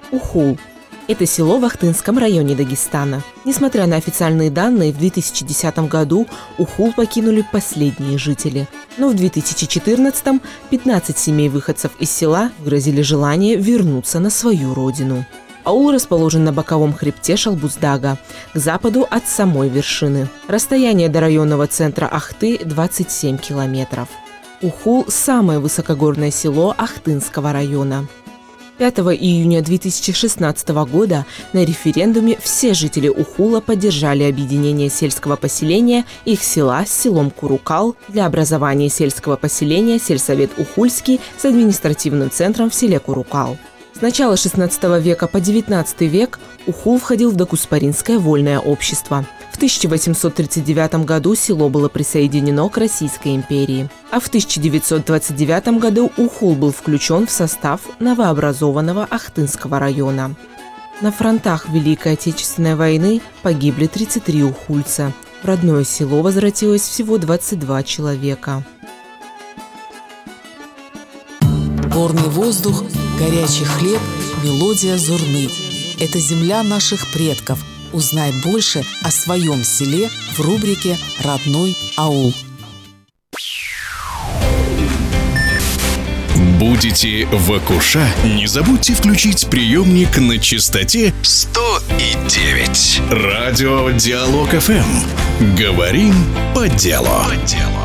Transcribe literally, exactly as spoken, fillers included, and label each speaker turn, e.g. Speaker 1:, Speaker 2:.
Speaker 1: Ухул. Это село в Ахтынском районе Дагестана. Несмотря на официальные данные, в две тысячи десятом году Ухул покинули последние жители. Но в две тысячи четырнадцатом пятнадцать семей выходцев из села выразили желание вернуться на свою родину. Аул расположен на боковом хребте Шалбуздага, к западу от самой вершины. Расстояние до районного центра Ахты – двадцать семь километров. Ухул – самое высокогорное село Ахтынского района. пятого июня две тысячи шестнадцатого года на референдуме все жители Ухула поддержали объединение сельского поселения их села с селом Курукал для образования сельского поселения сельсовет Ухульский с административным центром в селе Курукал. С начала шестнадцатого века по девятнадцатый век Ухул входил в Докуспаринское вольное общество. В тысяча восемьсот тридцать девятом году село было присоединено к Российской империи, а в тысяча девятьсот двадцать девятом году Ухул был включен в состав новообразованного Ахтынского района. На фронтах Великой Отечественной войны погибли тридцать три ухульца. В родное село возвратилось всего двадцать два человека.
Speaker 2: Горный воздух, горячий хлеб, мелодия зурны. Это земля наших предков. Узнай больше о своем селе в рубрике «Родной аул».
Speaker 3: Будете в Акуша? Не забудьте включить приемник на частоте сто и девять. Радио Диалог эф эм. Говорим по делу. По делу.